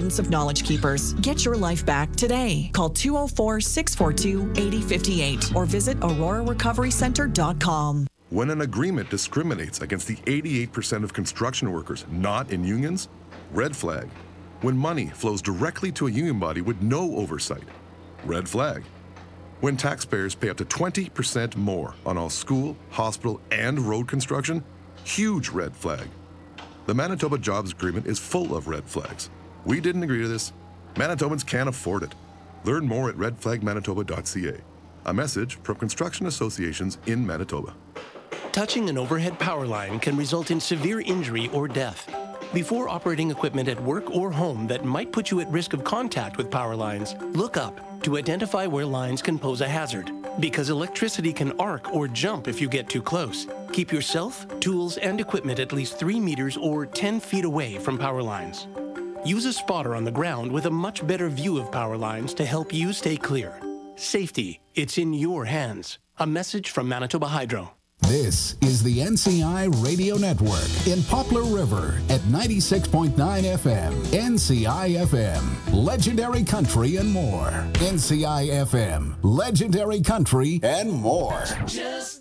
guidance of Knowledge Keepers. Get your life back today. Call 204-642-8058 or visit aurorarecoverycenter.com. When an agreement discriminates against the 88% of construction workers not in unions, red flag. When money flows directly to a union body with no oversight, red flag. When taxpayers pay up to 20% more on all school, hospital, and road construction, huge red flag. The Manitoba Jobs Agreement is full of red flags. We didn't agree to this. Manitobans can't afford it. Learn more at redflagmanitoba.ca. A message from construction associations in Manitoba. Touching an overhead power line can result in severe injury or death. Before operating equipment at work or home that might put you at risk of contact with power lines, look up to identify where lines can pose a hazard, because electricity can arc or jump if you get too close. Keep yourself, tools, and equipment at least 3 meters or 10 feet away from power lines. Use a spotter on the ground with a much better view of power lines to help you stay clear. Safety, it's in your hands. A message from Manitoba Hydro. This is the NCI Radio Network in Poplar River at 96.9 FM. NCI FM, legendary country and more. NCI FM, legendary country and more.